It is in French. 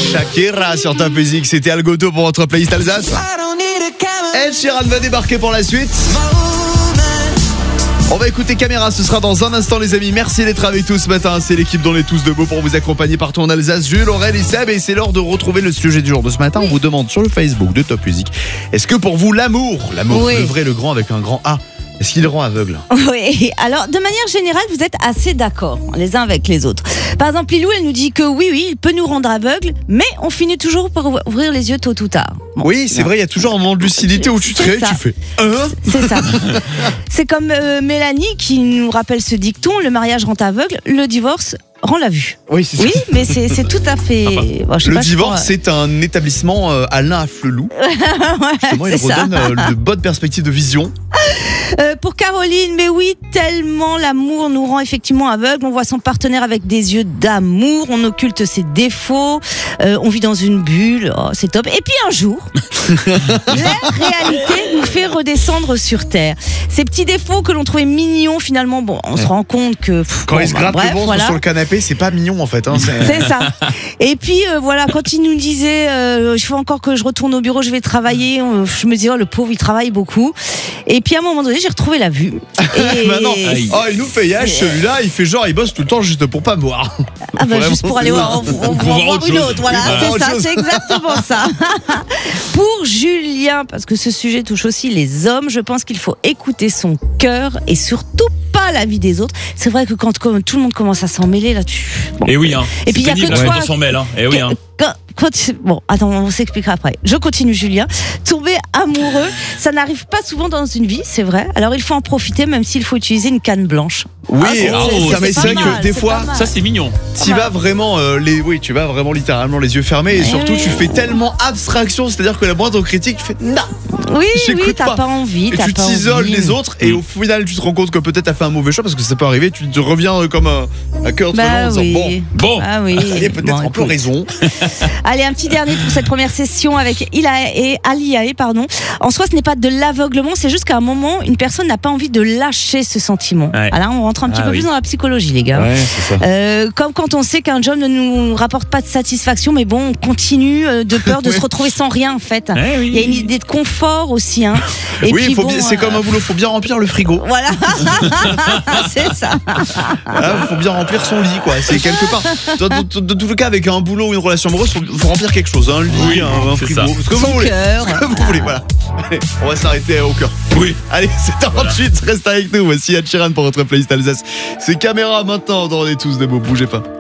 Shakira sur Top Music, c'était Algoto pour votre playlist Alsace. Ed Sheeran va débarquer pour la suite. On va écouter Caméra, ce sera dans un instant les amis. Merci d'être avec tous ce matin, c'est l'équipe dont on est tous debout pour vous accompagner partout en Alsace. Jules, Aurel et Seb, et c'est l'heure de retrouver le sujet du jour de ce matin. On vous demande sur le Facebook de Top Music, est-ce que pour vous l'amour, Oui. le vrai, le grand avec un grand A, est-ce qu'il rend aveugle? Oui, alors de manière générale, vous êtes assez d'accord les uns avec les autres. Par exemple, Lilou, elle nous dit que oui, il peut nous rendre aveugles, mais on finit toujours par ouvrir les yeux tôt ou tard. Bon. Oui, c'est vrai, il y a toujours un moment de lucidité où tu te réveilles, tu fais C'est ça. C'est comme Mélanie qui nous rappelle ce dicton, le mariage rend aveugle, le divorce rend la vue. Oui, c'est ça. Oui, mais c'est tout à fait... Bon, je sais Le pas, divorce, c'est un établissement Alain à Flelou. Justement, il redonne de bonnes perspectives de vision. Pour Caroline, mais oui, tellement l'amour nous rend effectivement aveugles. On voit son partenaire avec des yeux d'amour, on occulte ses défauts, on vit dans une bulle, c'est top. Et puis un jour, la réalité nous fait redescendre sur terre. Ces petits défauts que l'on trouvait mignons, finalement, bon, on se rend compte que... Quand il se gratte le ventre sur le canapé, c'est pas mignon en fait. Hein, c'est ça. Et puis voilà, quand il nous disait il faut encore que je retourne au bureau, je vais travailler, je me disais le pauvre, il travaille beaucoup. Et puis à un moment donné, j'ai retrouvé la vue. Et... bah non. Il nous fait yage celui-là, il fait genre il bosse tout le temps juste pour pas me voir. Juste pour aller voir une autre, voilà, c'est ça, c'est exactement ça. Pour Julien, parce que ce sujet touche aussi les hommes, je pense qu'il faut écouter son cœur et surtout pas la vie des autres. C'est vrai que quand tout le monde commence à s'en mêler là-dessus. Bon. Et oui, hein. Et puis il y a que toi. On s'en mêle, hein. Et oui, hein. Bon, attends, on s'expliquera après. Je continue, Julien. Tomber amoureux, ça n'arrive pas souvent dans une vie, c'est vrai. Alors il faut en profiter, même s'il faut utiliser une canne blanche. Oui, c'est vrai que des fois, ça c'est mignon. Tu vas vraiment tu vas vraiment littéralement les yeux fermés et surtout tu fais tellement abstraction, c'est-à-dire que la moindre critique, tu fais non. Oui, t'as pas envie. Et tu t'isoles les autres et au final tu te rends compte que peut-être t'as fait un mauvais choix parce que ça peut arriver, tu te reviens comme un cœur entre en disant bon, il a peut-être un peu raison. Allez, un petit dernier pour cette première session avec Aliae, pardon. En soi, ce n'est pas de l'aveuglement, c'est juste qu'à un moment, une personne n'a pas envie de lâcher ce sentiment. Ouais. Alors, on rentre un petit peu plus dans la psychologie, les gars. Ouais, c'est ça. Comme quand on sait qu'un job ne nous rapporte pas de satisfaction, mais bon, on continue de peur de se retrouver sans rien, en fait. Il y a une idée de confort aussi. Hein. Et puis, c'est comme un boulot, faut bien remplir le frigo. Voilà, c'est ça. Il faut bien remplir son lit, quoi. C'est quelque part. Dans tous les cas, avec un boulot ou une relation amoureuse, faut remplir quelque chose. Un lit, un frigo, ce que vous voulez. Ce que vous voulez, voilà. Allez, on va s'arrêter au cœur. Oui. Allez, c'est 48, reste avec nous. Voici Ed Sheeran pour votre playlist Alsace. C'est Caméra maintenant, on est tous debout, bougez pas.